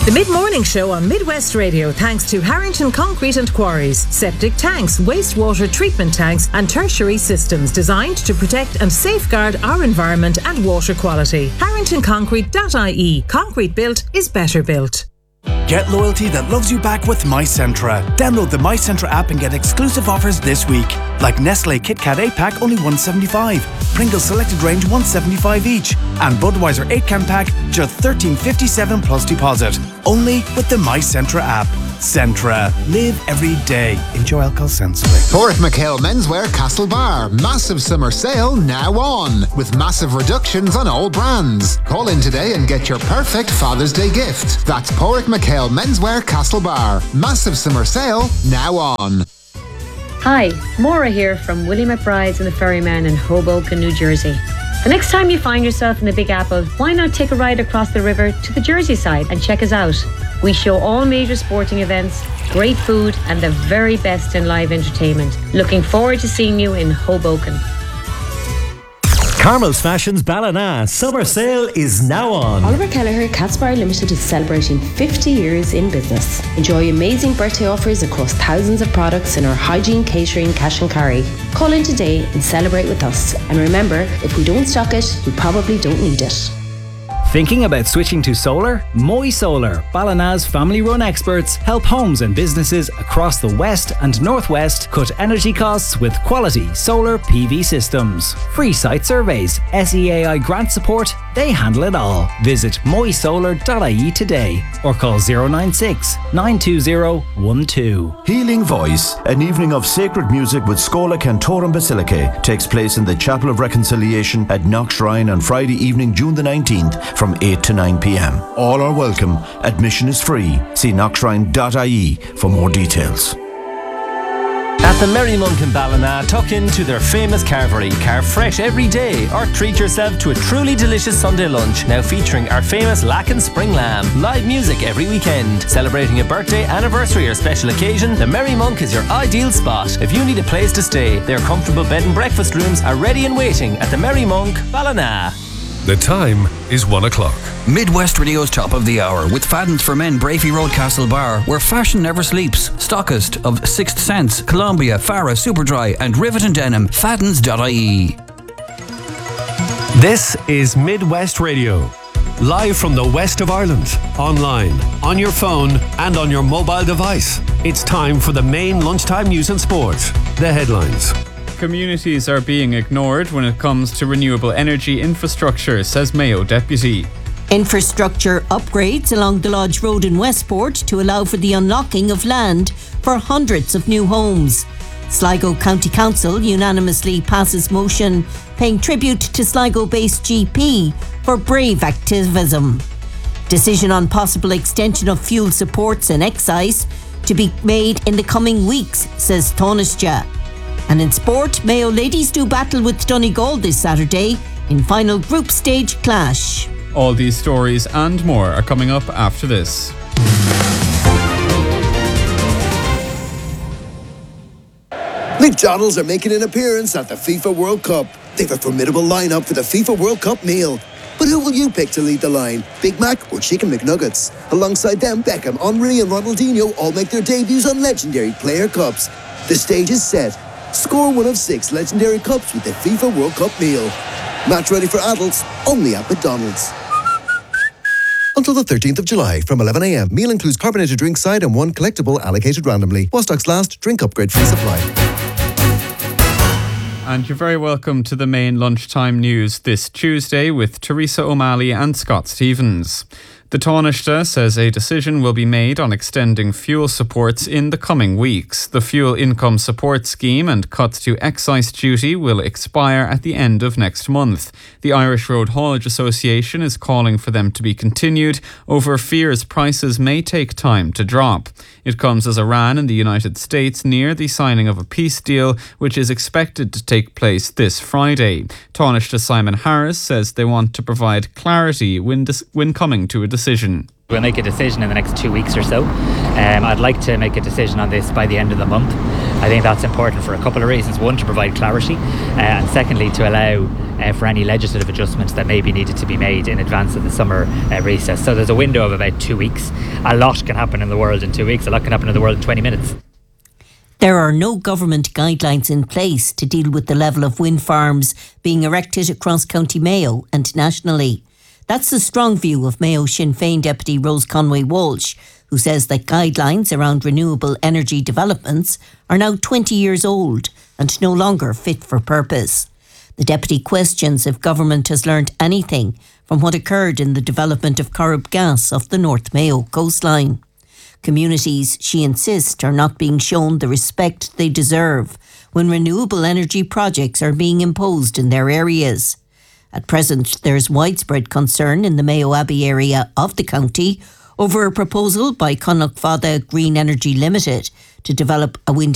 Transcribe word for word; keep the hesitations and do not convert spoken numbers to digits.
The Mid-Morning Show on Midwest Radio, thanks to Harrington Concrete and Quarries. Septic tanks, wastewater treatment tanks and tertiary systems designed to protect and safeguard our environment and water quality. harrington concrete dot I E. Concrete built is better built. Get loyalty that loves you back with MyCentra. Download the MyCentra app and get exclusive offers this week. Like Nestle Kit Kat eight pack only one seventy-five, Pringles Selected Range one seventy-five each, and Budweiser eight can pack just thirteen fifty-seven plus deposit. Only with the MyCentra app. Centra. Live every day. Enjoy alcohol sensibly. Portmacale Menswear Castlebar. Massive summer sale now on. With massive reductions on all brands. Call in today and get your perfect Father's Day gift. That's Portmacale Menswear Castlebar. Massive summer sale now on. Hi, Maura here from Willie McBride's and the Ferryman in Hoboken, New Jersey. The next time you find yourself in the Big Apple, why not take a ride across the river to the Jersey side and check us out? We show all major sporting events, great food and the very best in live entertainment. Looking forward to seeing you in Hoboken. Carmel's Fashions Ballina summer sale is now on. Oliver Kelleher Catsbar Limited is celebrating fifty years in business. Enjoy amazing birthday offers across thousands of products in our hygiene, catering, cash and carry. Call in today and celebrate with us. And remember, if we don't stock it, we probably don't need it. Thinking about switching to solar? Moy Solar, Ballina's family-run experts, help homes and businesses across the west and northwest cut energy costs with quality solar P V systems. Free site surveys, S E A I grant support, they handle it all. Visit moy solar dot I E today or call zero nine six, nine two zero, one two. Healing Voice, an evening of sacred music with Schola Cantorum Basilicae, takes place in the Chapel of Reconciliation at Knockshrine on Friday evening, June the nineteenth from eight to nine p.m. All are welcome. Admission is free. See knockshrine dot I E for more details. At the Merry Monk in Ballina, tuck into their famous carvery. Carve fresh every day or treat yourself to a truly delicious Sunday lunch, now featuring our famous Lacken Spring Lamb. Live music every weekend. Celebrating a birthday, anniversary or special occasion, the Merry Monk is your ideal spot. If you need a place to stay, their comfortable bed and breakfast rooms are ready and waiting at the Merry Monk, Ballina. The time is one o'clock. Midwest Radio's top of the hour with Fadden's for Men, Brafey Road, Castlebar, where fashion never sleeps. Stockist of Sixth Sense, Columbia, Farah, Superdry and Rivet and Denim. Fadden's dot I E. This is Midwest Radio. Live from the west of Ireland. Online, on your phone and on your mobile device. It's time for the main lunchtime news and sport. The headlines. Communities are being ignored when it comes to renewable energy infrastructure, says Mayo Deputy. Infrastructure upgrades along the Lodge Road in Westport to allow for the unlocking of land for hundreds of new homes. Sligo County Council unanimously passes motion paying tribute to Sligo-based G P for brave activism. Decision on possible extension of fuel supports and excise to be made in the coming weeks, says Taoiseach. And in sport, Mayo ladies do battle with Donegal this Saturday in final group stage clash. All these stories and more are coming up after this. McDonald's are making an appearance at the FIFA World Cup. They've a formidable lineup for the FIFA World Cup meal. But who will you pick to lead the line? Big Mac or Chicken McNuggets? Alongside them, Beckham, Henry and Ronaldinho all make their debuts on legendary player cups. The stage is set. Score one of six legendary cups with the FIFA World Cup meal. Match ready for adults, only at McDonald's. Until the thirteenth of July, from eleven a.m. Meal includes carbonated drink side and one collectible allocated randomly. While stocks last, drink upgrade free supply. And you're very welcome to the main lunchtime news this Tuesday with Teresa O'Malley and Scott Stevens. The Taoiseach says a decision will be made on extending fuel supports in the coming weeks. The Fuel Income Support Scheme and cuts to excise duty will expire at the end of next month. The Irish Road Haulage Association is calling for them to be continued over fears prices may take time to drop. It comes as Iran and the United States near the signing of a peace deal, which is expected to take place this Friday. Taoiseach Simon Harris says they want to provide clarity when, dis- when coming to a decision. We'll make a decision in the next two weeks or so. Um, I'd like to make a decision on this by the end of the month. I think that's important for a couple of reasons. One, to provide clarity, uh, and secondly, to allow uh, for any legislative adjustments that may be needed to be made in advance of the summer uh, recess. So there's a window of about two weeks. A lot can happen in the world in two weeks. A lot can happen in the world in twenty minutes. There are no government guidelines in place to deal with the level of wind farms being erected across County Mayo and nationally. That's the strong view of Mayo Sinn Féin Deputy Rose Conway-Walsh, who says that guidelines around renewable energy developments are now twenty years old and no longer fit for purpose. The Deputy questions if government has learnt anything from what occurred in the development of Corrib gas off the North Mayo coastline. Communities, she insists, are not being shown the respect they deserve when renewable energy projects are being imposed in their areas. At present, there is widespread concern in the Mayo Abbey area of the county over a proposal by Connacht Fada Green Energy Limited to develop a wind